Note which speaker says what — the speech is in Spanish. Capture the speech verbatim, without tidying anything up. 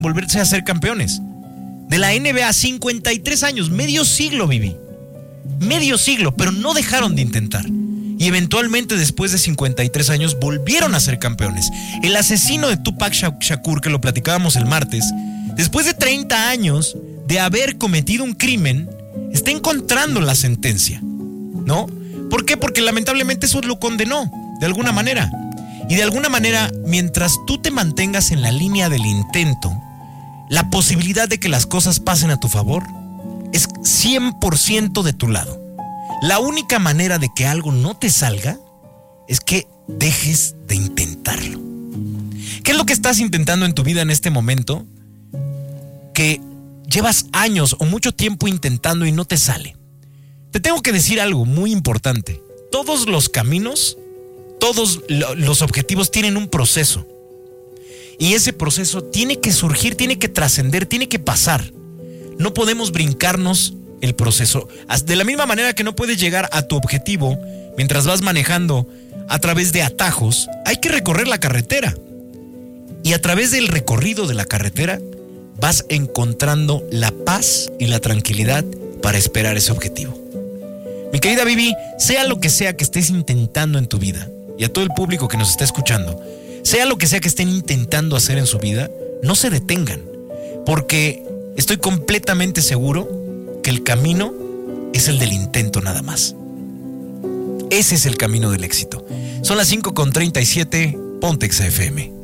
Speaker 1: volverse a ser campeones. De la N B A, cincuenta y tres años, medio siglo viví. Medio siglo, pero no dejaron de intentar. Y eventualmente, después de cincuenta y tres años, volvieron a ser campeones. El asesino de Tupac Shakur, que lo platicábamos el martes, después de treinta años de haber cometido un crimen, está encontrando la sentencia, ¿no? ¿Por qué? Porque lamentablemente eso lo condenó, de alguna manera. Y de alguna manera, mientras tú te mantengas en la línea del intento, la posibilidad de que las cosas pasen a tu favor es cien por ciento de tu lado. La única manera de que algo no te salga es que dejes de intentarlo. ¿Qué es lo que estás intentando en tu vida en este momento que llevas años o mucho tiempo intentando y no te sale? Te tengo que decir algo muy importante. Todos los caminos, todos los objetivos tienen un proceso. Y ese proceso tiene que surgir, tiene que trascender, tiene que pasar. No podemos brincarnos el proceso. De la misma manera que no puedes llegar a tu objetivo mientras vas manejando a través de atajos, hay que recorrer la carretera. Y a través del recorrido de la carretera vas encontrando la paz y la tranquilidad para esperar ese objetivo. Mi querida Vivi, sea lo que sea que estés intentando en tu vida, y a todo el público que nos está escuchando, sea lo que sea que estén intentando hacer en su vida, no se detengan, porque estoy completamente seguro que el camino es el del intento nada más. Ese es el camino del éxito. Son las cinco con treinta y siete, Ponte Exa F M.